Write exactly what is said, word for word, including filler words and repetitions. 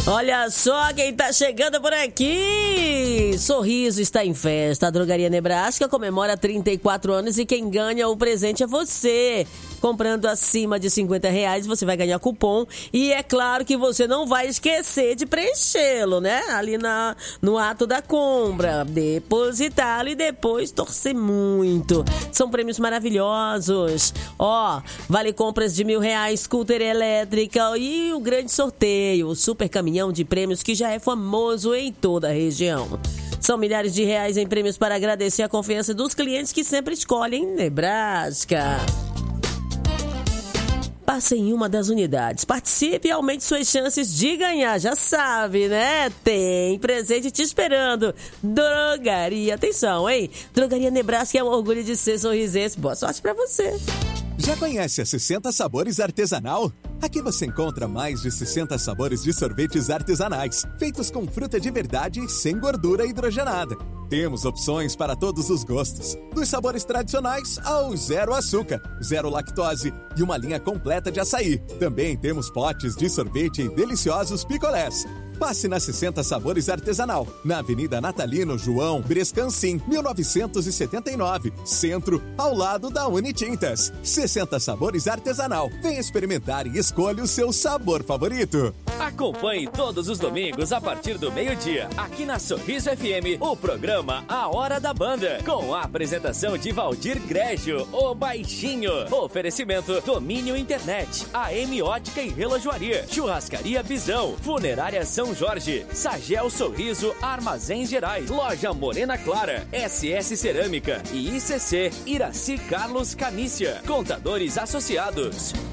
Olha só quem tá chegando por aqui. Sorriso está em festa. A Drogaria Nebraska comemora trinta e quatro anos e quem ganha o presente é você. Comprando acima de cinquenta reais, você vai ganhar cupom. E é claro que você não vai esquecer de preenchê-lo, né? Ali na, no ato da compra. Depositá-lo e depois torcer muito. São prêmios maravilhosos. Ó, vale compras de mil reais, scooter elétrica e o grande sorteio. O super caminhão de prêmios que já é famoso em toda a região. São milhares de reais em prêmios para agradecer a confiança dos clientes que sempre escolhem Nebraska. Passe em uma das unidades, participe e aumente suas chances de ganhar, já sabe, né? Tem presente te esperando. Drogaria, atenção, hein? Drogaria Nebraska é um orgulho de ser sorrisense. Boa sorte pra você. Já conhece a sessenta Sabores Artesanal? Aqui você encontra mais de sessenta sabores de sorvetes artesanais, feitos com fruta de verdade e sem gordura hidrogenada. Temos opções para todos os gostos, dos sabores tradicionais ao zero açúcar, zero lactose e uma linha completa de açaí. Também temos potes de sorvete e deliciosos picolés. Passe na sessenta Sabores Artesanal, na Avenida Natalino João Brescancin, mil novecentos e setenta e nove, Centro, ao lado da Unitintas. sessenta Sabores Artesanal. Venha experimentar e escolha o seu sabor favorito. Acompanhe todos os domingos a partir do meio-dia, aqui na Sorriso F M, o programa A Hora da Banda, com a apresentação de Valdir Grégio, o Baixinho. Oferecimento Domínio Internet, A M Ótica e Relojoaria, Churrascaria Bisão, Funerária São Jorge, Sagel Sorriso Armazéns Gerais, Loja Morena Clara, S S Cerâmica e I C C Iraci Carlos Canícia. Contadores Associados.